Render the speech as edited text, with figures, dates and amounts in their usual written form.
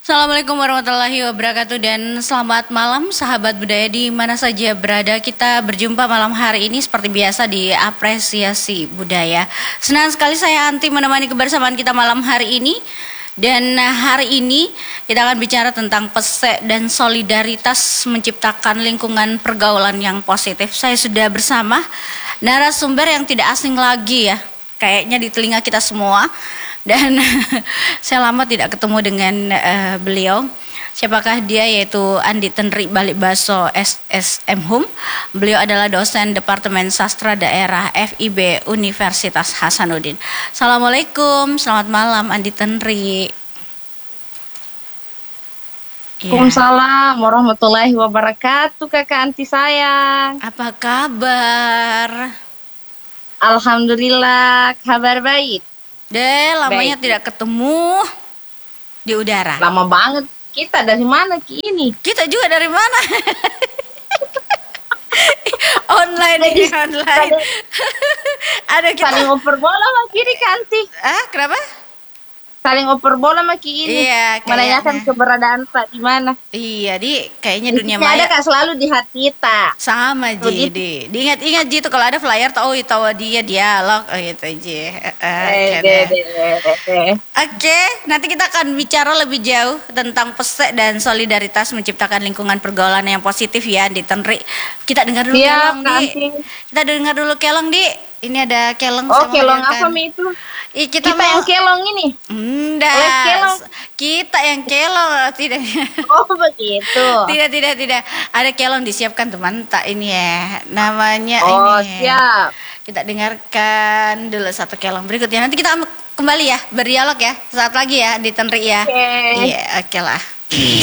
Assalamualaikum warahmatullahi wabarakatuh dan selamat malam sahabat budaya di mana saja berada. Kita berjumpa malam hari ini seperti biasa di Apresiasi Budaya. Senang sekali saya Anti menemani kebersamaan kita malam hari ini. Dan hari ini kita akan bicara tentang pesek dan solidaritas menciptakan lingkungan pergaulan yang positif. Saya sudah bersama narasumber yang tidak asing lagi ya, kayaknya di telinga kita semua. Dan saya lama tidak ketemu dengan beliau. Siapakah dia? Yaitu Andi Tenri Balikbaso SSM Hum. Beliau adalah dosen Departemen Sastra Daerah FIB Universitas Hasanuddin. Assalamualaikum, selamat malam Andi Tenri. Waalaikumsalam warahmatullahi wabarakatuh, Kakak Anti sayang. Apa kabar? Alhamdulillah, kabar baik. Lamanya tidak ketemu di udara. Lama banget. Kita dari mana ini? Kita juga dari mana? Online ini online. Ada kita saling oper bola sama kiri Kanti. Kenapa? Saling oper bola sama ini. Iya, menanyakan keberadaan Pak di mana? Iya, kayaknya dunia maya. Ada Kak selalu di hati kita. Sama Ji, diingat-ingat Ji tuh kalau ada flyer tahu dia dialog gitu Ji. Oke, nanti kita akan bicara lebih jauh tentang pesek dan solidaritas menciptakan lingkungan pergaulan yang positif ya di Tenri. Kita dengar dulu Kelong Di. Kita dengar dulu Kelong Di. Ini ada Kelong. Oh, Kelong apa itu? Kita yang kelong ini. Enggak. Kita yang kelong tidak. Oh, begitu. Tidak. Ada kelong disiapkan teman tak ini ya. Namanya ini. Oh, siap. Kita dengarkan dulu satu kelong berikutnya. Nanti kita kembali ya berdialog ya. Saat lagi ya di Tenri ya. Oke. Iya, oke lah.